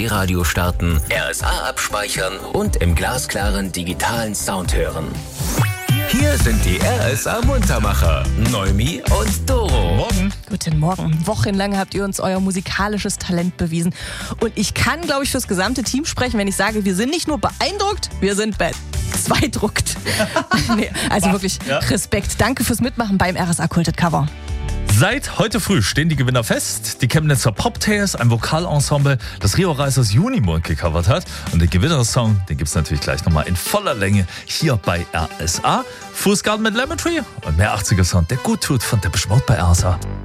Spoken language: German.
DAB-Radio starten, RSA abspeichern und im glasklaren digitalen Sound hören. Hier sind die RSA-Muntermacher, Noemi und Doro. Morgen. Guten Morgen. Wochenlang habt ihr uns euer musikalisches Talent bewiesen. Und ich kann, glaube ich, fürs gesamte Team sprechen, wenn ich sage, wir sind nicht nur beeindruckt, wir sind bezweidruckt. Nee, also wirklich Respekt. Danke fürs Mitmachen beim RSA Kultet Cover. Seit heute früh stehen die Gewinner fest. Die Chemnitzer Popteers, ein Vokalensemble, das Rio Reisers Junimond gecovert hat. Und den Gewinnersong, den gibt's natürlich gleich nochmal in voller Länge hier bei RSA. Fußgarten mit Lemon Tree und mehr 80er Sound, der gut tut von Depeche Mode bei RSA.